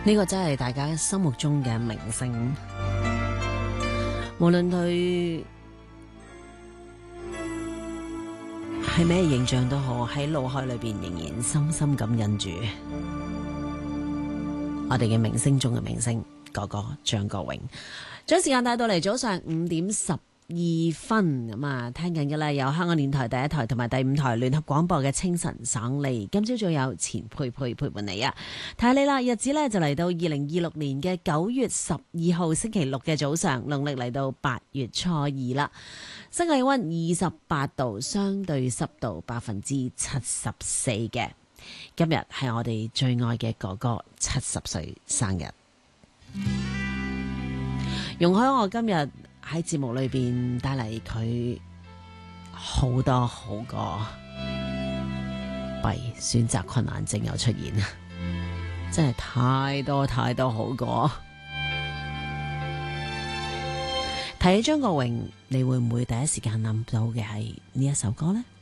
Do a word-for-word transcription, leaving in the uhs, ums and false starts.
呢個真係大家心目中嘅明星，無論佢係咩形象都好，喺腦海裏邊仍然深深咁印住我哋嘅明星中嘅明星哥哥張國榮。將時間帶到嚟早上五點十二分咁啊，聽緊嘅咧有香港電台第一台同埋第五台聯合廣播嘅清晨省利。今朝早有錢佩佩陪伴你啊，睇你啦，日子咧就嚟到二零二六年嘅九月十二號星期六嘅早上，農曆嚟到八月初二啦。室外氣溫二十八度，相對濕度百分之七十四嘅。今日係我哋最愛嘅哥哥七十歲生日，容許我今日喺節目裏邊帶嚟佢好多好歌，弊選擇困難症又出現，真係太多太多好歌。提起張國榮，你會唔會第一時間諗到嘅係呢一首歌呢？